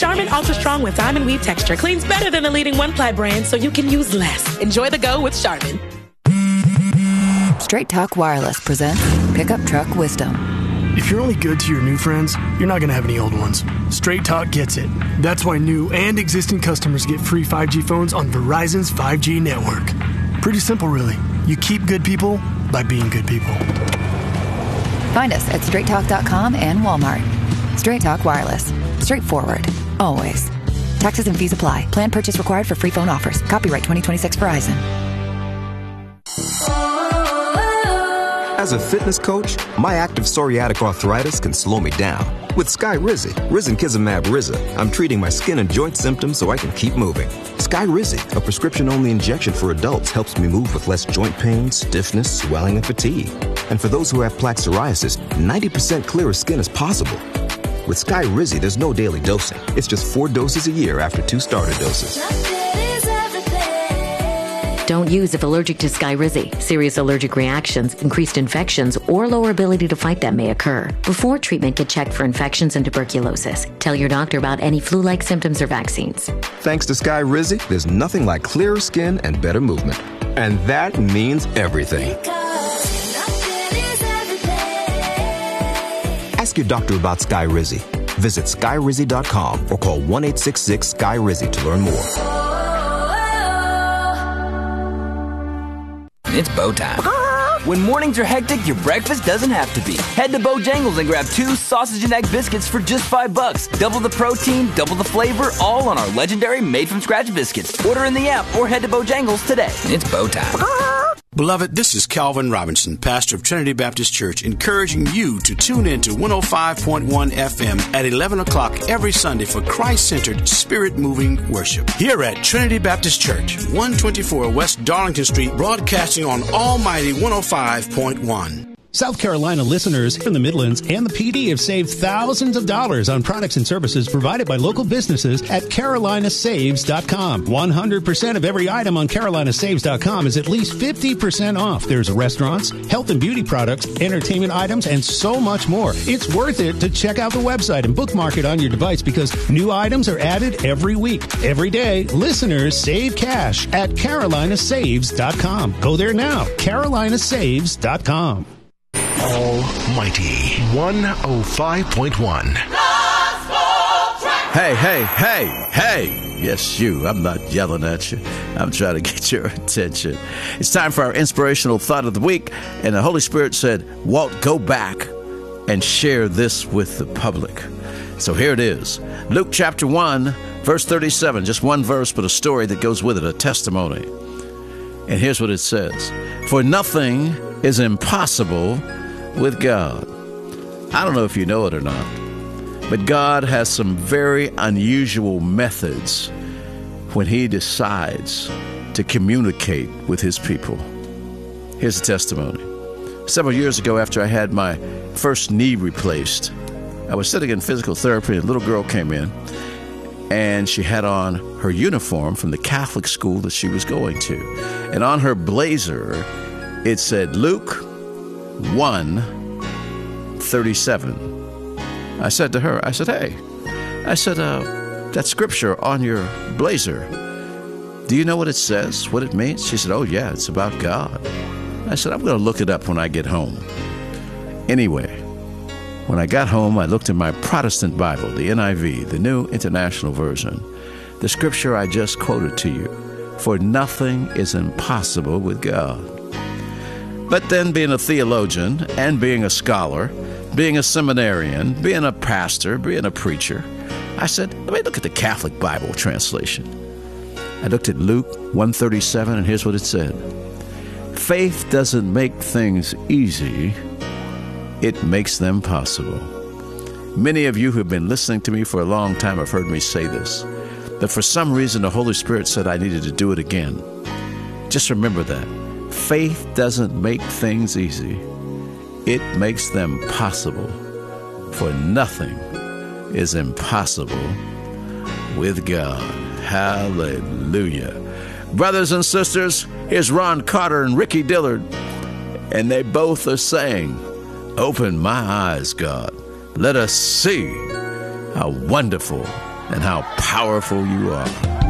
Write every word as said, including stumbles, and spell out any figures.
Charmin Ultra Strong with diamond weave texture cleans better than the leading one-ply brand, so you can use less. Enjoy the go with Charmin. Straight Talk Wireless presents Pickup Truck Wisdom. If you're only good to your new friends, you're not going to have any old ones. Straight Talk gets it. That's why new and existing customers get free five G phones on Verizon's five G network. Pretty simple, really. You keep good people by being good people. Find us at straight talk dot com and Walmart. Straight Talk Wireless. Straightforward. Always. Taxes and fees apply. Plan purchase required for free phone offers. Copyright twenty twenty-six Verizon. As a fitness coach, my active psoriatic arthritis can slow me down. With Skyrizi, Risankizumab Riza, I'm treating my skin and joint symptoms so I can keep moving. Skyrizi, a prescription-only injection for adults, helps me move with less joint pain, stiffness, swelling, and fatigue. And for those who have plaque psoriasis, ninety percent clearer skin is possible. With Skyrizi, there's no daily dosing. It's just four doses a year after two starter doses. Don't use if allergic to Skyrizi. Serious allergic reactions, increased infections, or lower ability to fight them may occur. Before treatment, get checked for infections and tuberculosis. Tell your doctor about any flu-like symptoms or vaccines. Thanks to Skyrizi, there's nothing like clearer skin and better movement. And that means everything. Ask your doctor about Skyrizi. Visit Skyrizi dot com or call one eight six six Sky Rizi to learn more. It's Bo time. When mornings are hectic, your breakfast doesn't have to be. Head to Bojangles and grab two sausage and egg biscuits for just five bucks. Double the protein, double the flavor, all on our legendary made-from-scratch biscuits. Order in the app or head to Bojangles today. It's Bo time. Beloved, this is Calvin Robinson, pastor of Trinity Baptist Church, encouraging you to tune in to one oh five point one F M at eleven o'clock every Sunday for Christ-centered, spirit-moving worship. Here at Trinity Baptist Church, one twenty-four West Darlington Street, broadcasting on Almighty one oh five point one. South Carolina listeners from the Midlands and the P D have saved thousands of dollars on products and services provided by local businesses at Carolina Saves dot com. one hundred percent of every item on Carolina Saves dot com is at least fifty percent off. There's restaurants, health and beauty products, entertainment items, and so much more. It's worth it to check out the website and bookmark it on your device because new items are added every week. Every day, listeners save cash at Carolina Saves dot com. Go there now, Carolina Saves dot com. Almighty one oh five point one. Hey, hey, hey, hey. Yes, you. I'm not yelling at you. I'm trying to get your attention. It's time for our inspirational thought of the week. And the Holy Spirit said, Walt, go back and share this with the public. So here it is. Luke chapter one, verse thirty-seven. Just one verse, but a story that goes with it, a testimony. And here's what it says. For nothing is impossible with God. I don't know if you know it or not, but God has some very unusual methods when he decides to communicate with his people. Here's a testimony. Several years ago, after I had my first knee replaced, I was sitting in physical therapy and a little girl came in and she had on her uniform from the Catholic school that she was going to. And on her blazer, it said, Luke one thirty-seven. I said to her, I said, hey, I said, uh, that scripture on your blazer, do you know what it says, what it means? She said, oh, yeah, it's about God. I said, I'm going to look it up when I get home. Anyway, when I got home, I looked in my Protestant Bible, the N I V, the New International Version, the scripture I just quoted to you, for nothing is impossible with God. But then being a theologian and being a scholar, being a seminarian, being a pastor, being a preacher, I said, let me look at the Catholic Bible translation. I looked at Luke one thirty-seven, and here's what it said. Faith doesn't make things easy, it makes them possible. Many of you who have been listening to me for a long time have heard me say this, but for some reason the Holy Spirit said I needed to do it again. Just remember that. Faith doesn't make things easy. It makes them possible. For nothing is impossible with God. Hallelujah. Brothers and sisters, here's Ron Carter and Ricky Dillard, and they both are saying, open my eyes, God. Let us see how wonderful and how powerful you are.